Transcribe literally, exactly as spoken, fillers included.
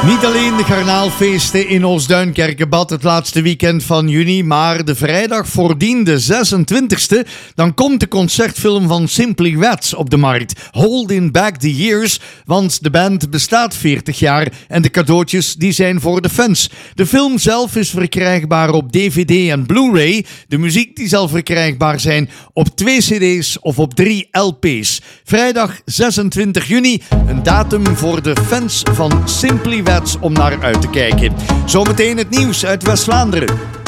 Niet alleen de garnaalfeesten in Oostduin-Kerkenbad het laatste weekend van juni, maar de vrijdag voordien, de zesentwintigste, dan komt de concertfilm van Simply Red op de markt. Holding Back the Years, want de band bestaat veertig jaar en de cadeautjes die zijn voor de fans. De film zelf is verkrijgbaar op D V D en Blu-ray. De muziek die zal verkrijgbaar zijn op twee cd's of op drie L P's. Vrijdag zesentwintig juni, een datum voor de fans van Simply Red om naar uit te kijken. Zometeen het nieuws uit West-Vlaanderen.